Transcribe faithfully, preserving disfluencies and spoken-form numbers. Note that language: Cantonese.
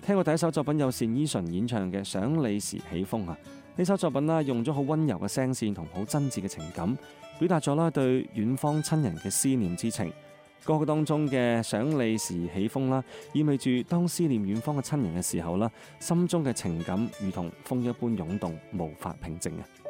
聽過第一首作品有單依純演唱嘅《想你時起風》啊，呢首作品啦用咗好溫柔嘅聲線同好真摯嘅情感，表達咗啦對遠方親人嘅思念之情。歌曲當中嘅《想你時起風》啦，意味住當思念遠方嘅親人嘅時候啦，心中嘅情感如同風一般湧動，無法平靜啊！